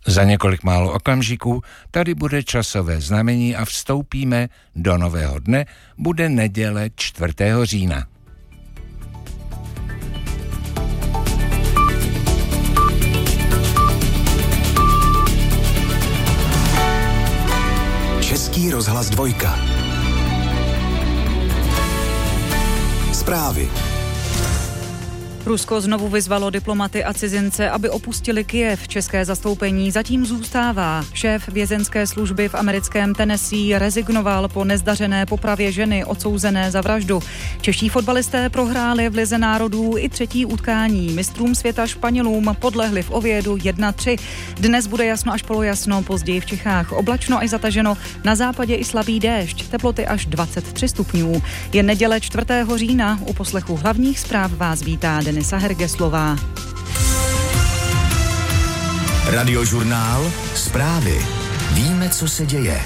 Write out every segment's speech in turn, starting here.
Za několik málo okamžiků tady bude časové znamení a vstoupíme do nového dne, bude neděle 4. října. Český rozhlas 2. Zprávy. Rusko znovu vyzvalo diplomaty a cizince, aby opustili Kyjev. České zastoupení zatím zůstává. Šéf vězenské služby v americkém Tennessee rezignoval po nezdařené popravě ženy odsouzené za vraždu. Čeští fotbalisté prohráli v Lize národů i 3. utkání. Mistrům světa Španělům podlehli v Ovědu 1-3. Dnes bude jasno až polojasno, později v Čechách oblačno až zataženo, na západě i slabý déšť, teploty až 23 stupňů. Je neděle 4. října, u poslechu hlavních zpráv vás vítá Denisa Hergeslová. Radiožurnál Zprávy. Víme, co se děje.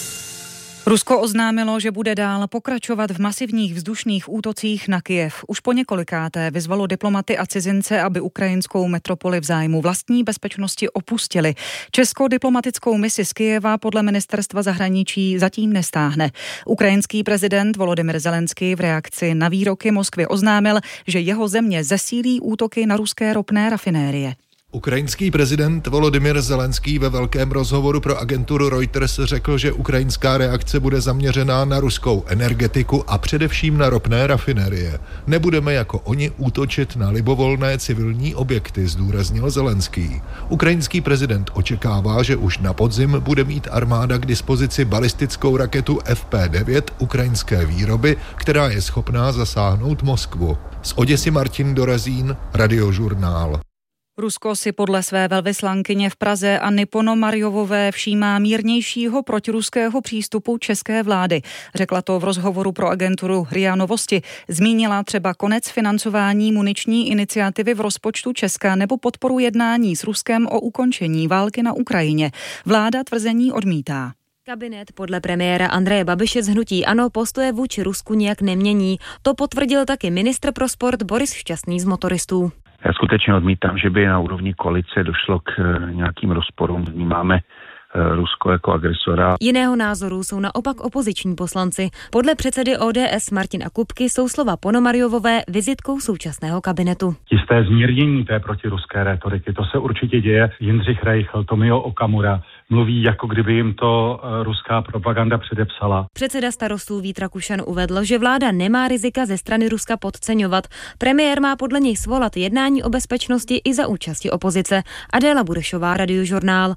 Rusko oznámilo, že bude dál pokračovat v masivních vzdušných útocích na Kyjev. Už po několikáté vyzvalo diplomaty a cizince, aby ukrajinskou metropoli v zájmu vlastní bezpečnosti opustili. Českou diplomatickou misi z Kyjeva podle ministerstva zahraničí zatím nestáhne. Ukrajinský prezident Volodymyr Zelenský v reakci na výroky Moskvy oznámil, že jeho země zesílí útoky na ruské ropné rafinérie. Ukrajinský prezident Volodymyr Zelenský ve velkém rozhovoru pro agenturu Reuters řekl, že ukrajinská reakce bude zaměřená na ruskou energetiku a především na ropné rafinérie. Nebudeme jako oni útočit na libovolné civilní objekty, zdůraznil Zelenský. Ukrajinský prezident očekává, že už na podzim bude mít armáda k dispozici balistickou raketu FP9 ukrajinské výroby, která je schopná zasáhnout Moskvu. Z Oděsy Martin Dorezín, Radiožurnál. Rusko si podle své velvyslankyně v Praze Anny Ponomarjovové všímá mírnějšího protiruského přístupu české vlády. Řekla to v rozhovoru pro agenturu RIA Novosti. Zmínila třeba konec financování muniční iniciativy v rozpočtu Česka nebo podporu jednání s Ruskem o ukončení války na Ukrajině. Vláda tvrzení odmítá. Kabinet podle premiéra Andreje Babiše z hnutí ANO postoje vůči Rusku nijak nemění. To potvrdil taky ministr pro sport Boris Šťastný z Motoristů. Já skutečně odmítám, že by na úrovni koalice došlo k nějakým rozporům. Vnímáme Rusko jako agresora. Jiného názoru jsou naopak opoziční poslanci. Podle předsedy ODS Martina Kupky jsou slova Ponomarjovové vizitkou současného kabinetu. Jisté zmírnění té protiruské rétoriky, to se určitě děje. Jindřich Reichl, Tomio Okamura mluví, jako kdyby jim to ruská propaganda předepsala. Předseda Starostů Vít Rakušan uvedl, že vláda nemá rizika ze strany Ruska podceňovat. Premiér má podle něj svolat jednání o bezpečnosti i za účasti opozice. Adéla Burešová, Radiožurnál.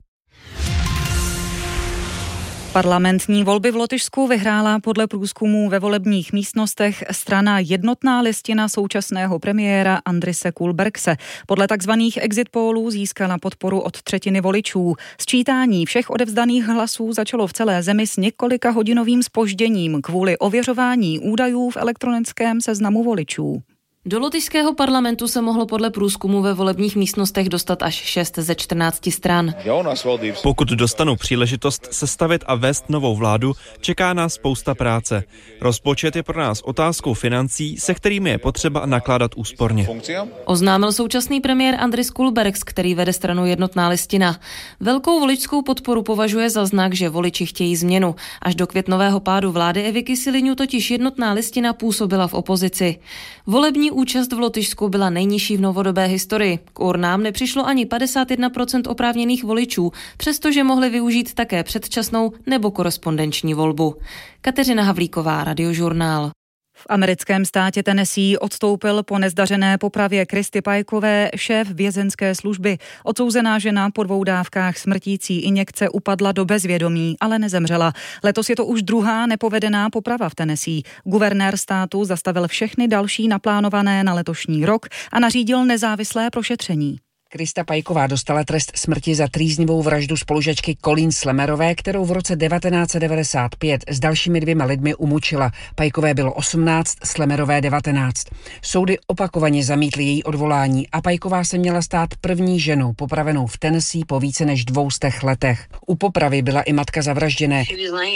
Parlamentní volby v Lotyšsku vyhrála podle průzkumů ve volebních místnostech strana Jednotná listina současného premiéra Andrise Kulbergse. Podle takzvaných exit pollů získala podporu od 1/3 voličů. Sčítání všech odevzdaných hlasů začalo v celé zemi s několika hodinovým zpožděním kvůli ověřování údajů v elektronickém seznamu voličů. Do lotyšského parlamentu se mohlo podle průzkumu ve volebních místnostech dostat až 6 ze 14 stran. Pokud dostanou příležitost sestavit a vést novou vládu, čeká nás spousta práce. Rozpočet je pro nás otázkou financí, se kterými je potřeba nakládat úsporně. Oznámil současný premiér Andris Kulbergs, který vede stranu Jednotná listina. Velkou voličskou podporu považuje za znak, že voliči chtějí změnu. Až do květnového pádu vlády Evy Kyselyňu totiž Jednotná listina působila v opozici. Volební účast v Lotyšsku byla nejnižší v novodobé historii. K urnám nepřišlo ani 51% oprávněných voličů, přestože mohli využít také předčasnou nebo korespondenční volbu. Kateřina Havlíková, Radiožurnál. V americkém státě Tennessee odstoupil po nezdařené popravě Kristy Pikové šéf vězenské služby. Odsouzená žena po 2 dávkách smrtící injekce upadla do bezvědomí, ale nezemřela. Letos je to už druhá nepovedená poprava v Tennessee. Guvernér státu zastavil všechny další naplánované na letošní rok a nařídil nezávislé prošetření. Krista Piková dostala trest smrti za trýznivou vraždu spolužačky Colleen Slemerové, kterou v roce 1995 s dalšími 2 lidmi umučila. Pikové bylo 18, Slemerové 19. Soudy opakovaně zamítly její odvolání a Piková se měla stát první ženou popravenou v Tennessee po více než 200 letech. U popravy byla i matka zavražděné.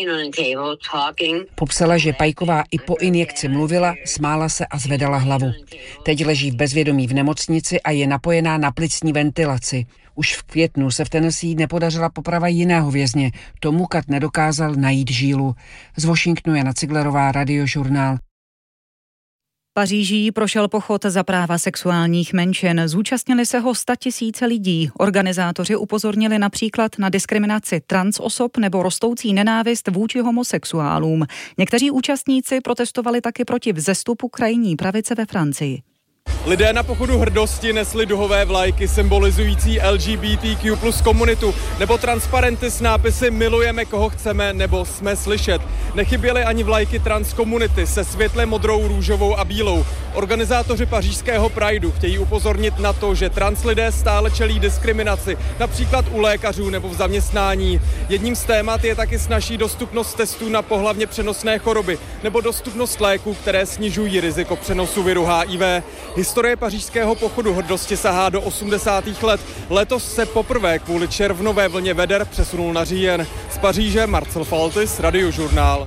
Popsala, že Piková i po injekci mluvila, smála se a zvedala hlavu. Teď leží v bezvědomí v nemocnici a je napojená na plicní ventilaci. Už v květnu se v Tennessee nepodařila poprava jiného vězně. Tomukat nedokázal najít žílu. Z Washingtonu Jana Ciglerová, Radiožurnál. Paříží prošel pochod za práva sexuálních menšin. Zúčastnili se ho 100 000 lidí. Organizátoři upozornili například na diskriminaci trans osob nebo rostoucí nenávist vůči homosexuálům. Někteří účastníci protestovali taky proti vzestupu krajní pravice ve Francii. Lidé na pochodu hrdosti nesli duhové vlajky symbolizující LGBTQ plus komunitu nebo transparenty s nápisy milujeme koho chceme nebo jsme slyšet. Nechyběly ani vlajky trans komunity se světle modrou, růžovou a bílou. Organizátoři pařížského Prideu chtějí upozornit na to, že trans lidé stále čelí diskriminaci, například u lékařů nebo v zaměstnání. Jedním z témat je taky snazší dostupnost testů na pohlavně přenosné choroby nebo dostupnost léků, které snižují riziko přenosu viru HIV. Historie pařížského pochodu hrdosti sahá do 80. let. Letos se poprvé kvůli červnové vlně veder přesunul na říjen. Z Paříže Marcel Faltis, Radiožurnál.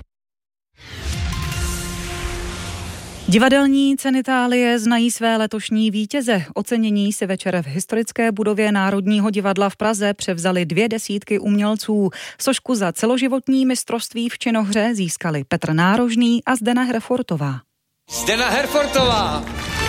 Divadelní Cenitalie znají své letošní vítěze. Ocenění si večer v historické budově Národního divadla v Praze převzali 200 umělců. Sošku za celoživotní mistrovství v činohře získali Petr Nárožný a Zdena Herfortová. Zdena Herfortová!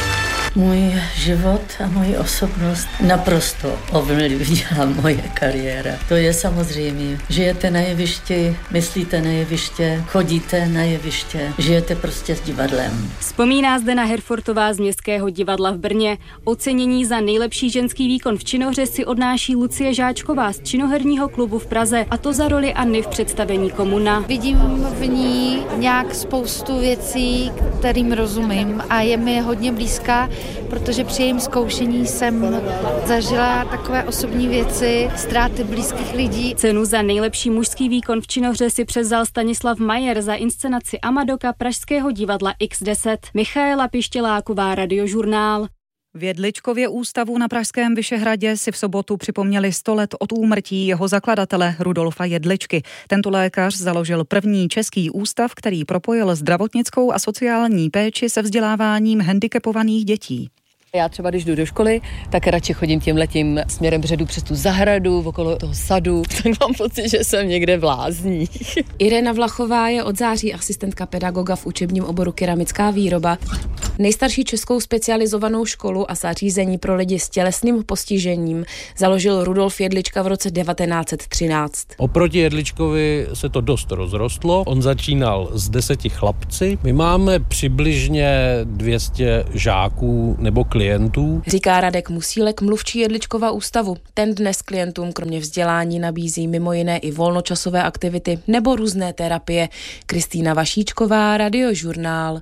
Můj život a moji osobnost naprosto ovlivnila moje kariéra. To je samozřejmě. Žijete na jevišti, myslíte na jeviště, chodíte na jeviště, žijete prostě s divadlem. Vzpomíná Zdena Herfortová z Městského divadla v Brně. Ocenění za nejlepší ženský výkon v činohře si odnáší Lucie Žáčková z Činoherního klubu v Praze, a to za roli Anny v představení Komuna. Vidím v ní nějak spoustu věcí, kterým rozumím a je mi hodně blízká, protože při jejím zkoušení jsem zažila takové osobní věci, ztráty blízkých lidí. Cenu za nejlepší mužský výkon v činohře si převzal Stanislav Majer za inscenaci Amadoka Pražského divadla X10. Michaela Pištěláková, Radiožurnál. V Jedličkově ústavu na pražském Vyšehradě si v sobotu připomněli 100 let od úmrtí jeho zakladatele Rudolfa Jedličky. Tento lékař založil první český ústav, který propojil zdravotnickou a sociální péči se vzděláváním handicapovaných dětí. Já třeba, když jdu do školy, tak radši chodím tímhletím směrem předu přes tu zahradu, okolo toho sadu, tak mám pocit, že jsem někde v lázních. Irena Vlachová je od září asistentka pedagoga v učebním oboru keramická výroba. Nejstarší českou specializovanou školu a zařízení pro lidi s tělesným postižením založil Rudolf Jedlička v roce 1913. Oproti Jedličkovi se to dost rozrostlo. On začínal s 10 chlapci. My máme přibližně 200 žáků nebo klientů. Říká Radek Musílek, mluvčí Jedličkova ústavu. Ten dnes klientům kromě vzdělání nabízí mimo jiné i volnočasové aktivity nebo různé terapie. Kristýna Vašíčková, Radiožurnál.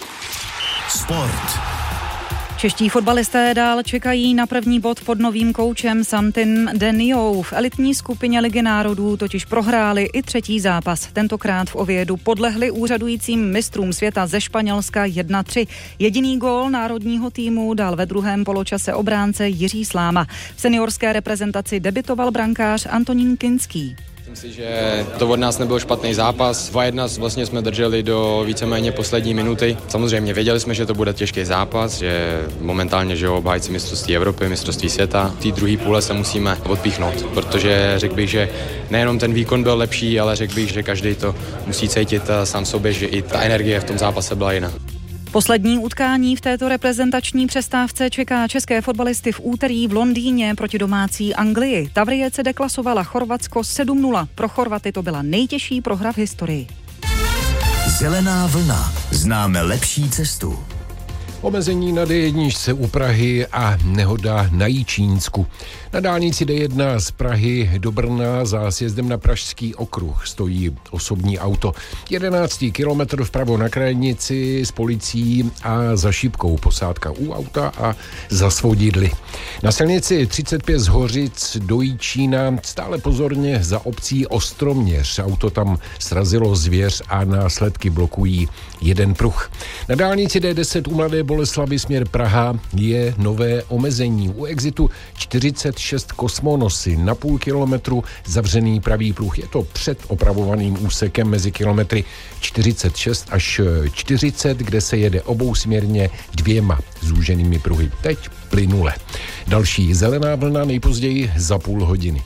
Sport. Čeští fotbalisté dál čekají na první bod pod novým koučem Samtin Deniou. V elitní skupině Ligy národů totiž prohráli i třetí zápas. Tentokrát v Oviedu podlehli úřadujícím mistrům světa ze Španělska 1-3. Jediný gól národního týmu dal ve druhém poločase obránce Jiří Sláma. V seniorské reprezentaci debutoval brankář Antonín Kinský. Myslím si, že to od nás nebyl špatný zápas. 2-1 vlastně jsme drželi do víceméně poslední minuty. Samozřejmě věděli jsme, že to bude těžký zápas, že momentálně že obhájci mistrovství Evropy, mistrovství světa. V té druhé půle se musíme odpíchnout, protože řekl bych, že nejenom ten výkon byl lepší, ale řekl bych, že každý to musí cítit sám sobě, že i ta energie v tom zápase byla jiná. Poslední utkání v této reprezentační přestávce čeká české fotbalisty v úterý v Londýně proti domácí Anglii. Tavrijece deklasovala Chorvatsko 7-0. Pro Chorvaty to byla nejtěžší prohra v historii. Zelená vlna. Známe lepší cestu. Omezení na D1 u Prahy a nehoda na Jičínsku. Na dálnici D1 z Prahy do Brna za sjezdem na Pražský okruh stojí osobní auto. 11. kilometr vpravo na krajnici s policií a za šipkou posádka u auta a za svodidly. Na silnici 35 z Hořic do Jičína stále pozorně za obcí Ostroměř. Auto tam srazilo zvěř a následky blokují jeden pruh. Na dálnici D10 u Mladé Boleslavy směr Praha je nové omezení. U exitu 46 Kosmonosy na půl kilometru zavřený pravý pruh. Je to před opravovaným úsekem mezi kilometry 46 až 40, kde se jede obousměrně 2 zúženými pruhy. Teď plynule. Další zelená vlna nejpozději za půl hodiny.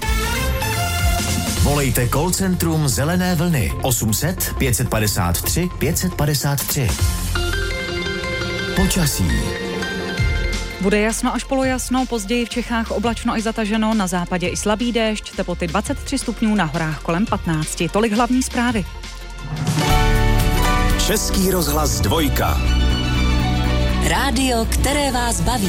Volejte call centrum Zelené vlny 800 553 553. Počasí. Bude jasno až polojasno, později v Čechách oblačno až zataženo, na západě i slabý déšť, teploty 23 stupňů, na horách kolem 15. Tolik hlavní zprávy. Český rozhlas 2. Rádio, které vás baví.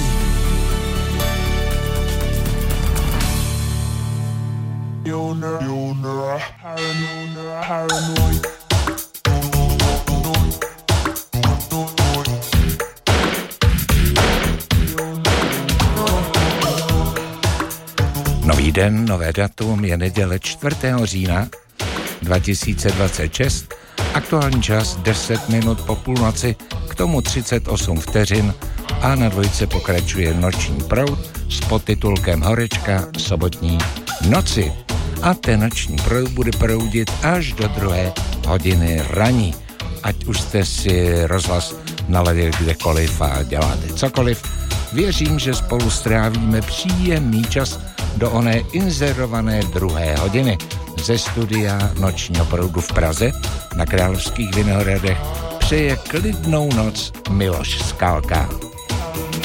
Nový den, nové datum, je neděle 4. října 2026. Aktuální čas 10 minut po půlnoci, k tomu 38 vteřin a na dvojce pokračuje noční proud s podtitulkem Horečka sobotní noci. A ten noční proud bude proudit až do 2 hodiny raní. Ať už jste si rozhlas naladili kdekoliv a děláte cokoliv, věřím, že spolu strávíme příjemný čas do oné inzerované 2. hodiny. Ze studia nočního proudu v Praze na Královských Vinohradech přeje klidnou noc Miloš Skalka.